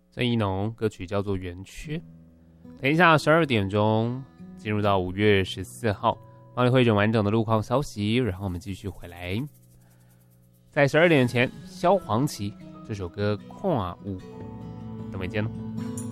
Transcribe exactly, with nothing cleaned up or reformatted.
郑宜农，歌曲叫做《圆缺》。等一下十二点钟进入到五月十四号，帮你汇整完整的路况消息，然后我们继续回来。在十二点前，萧煌奇这首歌《看有》，等会见喽。